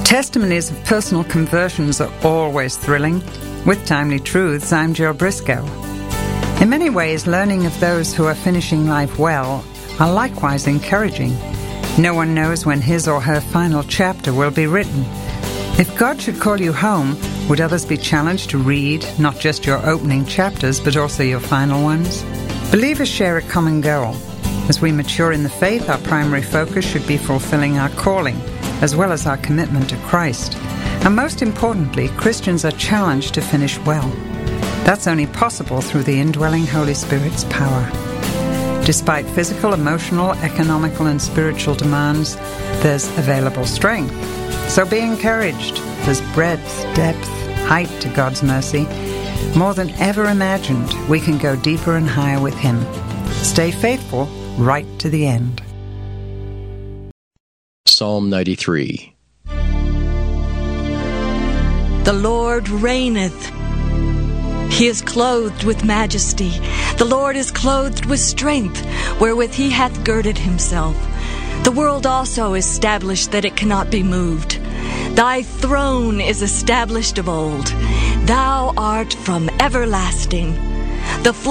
Testimonies of personal conversions are always thrilling. With Timely Truths, I'm Jill Briscoe. In many ways, learning of those who are finishing life well are likewise encouraging. No one knows when his or her final chapter will be written. If God should call you home, would others be challenged to read not just your opening chapters, but also your final ones? Believers share a common goal. As we mature in the faith, our primary focus should be fulfilling our calling, as well as our commitment to Christ. And most importantly, Christians are challenged to finish well. That's only possible through the indwelling Holy Spirit's power. Despite physical, emotional, economical, and spiritual demands, there's available strength. So be encouraged. There's breadth, depth, height to God's mercy. More than ever imagined, we can go deeper and higher with Him. Stay faithful right to the end. Psalm 93. The Lord reigneth. He is clothed with majesty. The Lord is clothed with strength, wherewith he hath girded himself. The world also is established that it cannot be moved. Thy throne is established of old. Thou art from everlasting. The